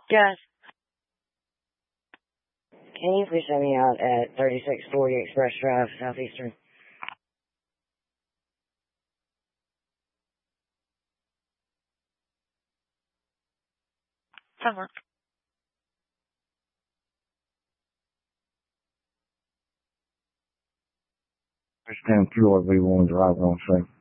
Yes. Can you please send me out at 3640 Express Drive, Southeastern? Somewhere. First time through, we want to drive on, say.